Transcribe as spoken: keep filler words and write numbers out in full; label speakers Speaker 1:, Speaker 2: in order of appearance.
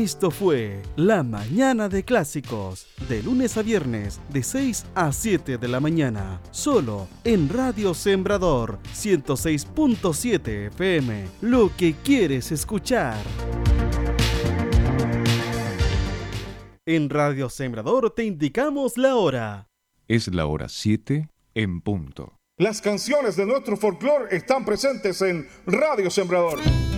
Speaker 1: Esto fue La Mañana de Clásicos, de lunes a viernes, de seis a siete de la mañana, solo en Radio Sembrador ciento seis punto siete F M, lo que quieres escuchar. En Radio Sembrador te indicamos la hora.
Speaker 2: Es la hora siete en punto.
Speaker 3: Las canciones de nuestro folclore están presentes en Radio Sembrador.